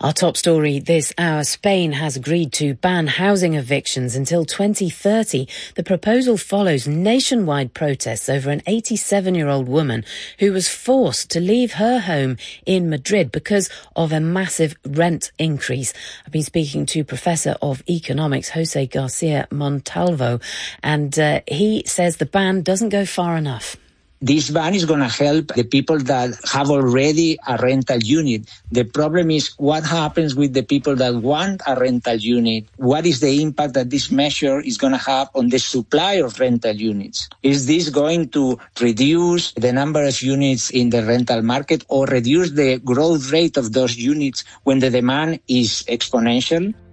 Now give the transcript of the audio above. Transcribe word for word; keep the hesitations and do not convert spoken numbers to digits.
Our top story this hour, Spain has agreed to ban housing evictions until twenty thirty. The proposal follows nationwide protests over an eighty-seven-year-old woman who was forced to leave her home in Madrid because of a massive rent increase. I've been speaking to Professor of Economics, Jose Garcia Montalvo, and uh, he says the ban doesn't go far enough. This ban is going to help the people that have already a rental unit. The problem is what happens with the people that want a rental unit? What is the impact that this measure is going to have on the supply of rental units? Is this going to reduce the number of units in the rental market or reduce the growth rate of those units when the demand is exponential?